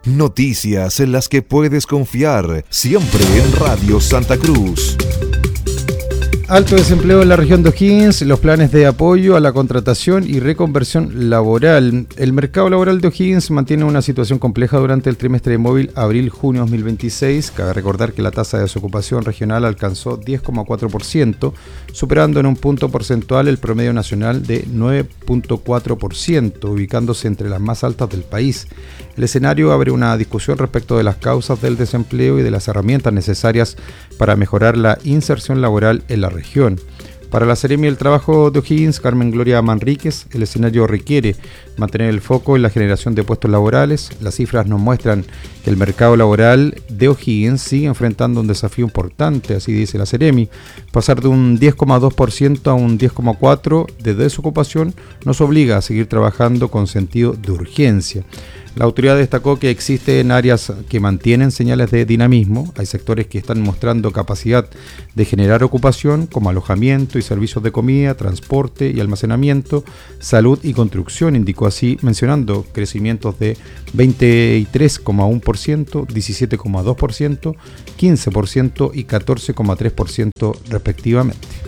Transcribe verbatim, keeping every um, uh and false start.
Noticias en las que puedes confiar, siempre en Radio Santa Cruz. Alto desempleo en la región de O'Higgins, los planes de apoyo a la contratación y reconversión laboral. El mercado laboral de O'Higgins mantiene una situación compleja durante el trimestre móvil abril-junio dos mil veintiséis. Cabe recordar que la tasa de desocupación regional alcanzó diez coma cuatro por ciento, superando en un punto porcentual el promedio nacional de nueve coma cuatro por ciento, ubicándose entre las más altas del país. El escenario abre una discusión respecto de las causas del desempleo y de las herramientas necesarias para mejorar la inserción laboral en la región. Para la Seremi del Trabajo de O'Higgins, Carmen Gloria Manríquez, el escenario requiere mantener el foco en la generación de puestos laborales. Las cifras nos muestran que el mercado laboral de O'Higgins sigue enfrentando un desafío importante, así dice la Seremi. Pasar de un diez coma dos por ciento a un diez coma cuatro por ciento de desocupación nos obliga a seguir trabajando con sentido de urgencia. La autoridad destacó que existen áreas que mantienen señales de dinamismo. Hay sectores que están mostrando capacidad de generar ocupación, como alojamiento y servicios de comida, transporte y almacenamiento, salud y construcción, indicó así, mencionando crecimientos de veintitrés coma uno por ciento, diecisiete coma dos por ciento, quince por ciento y catorce coma tres por ciento respectivamente.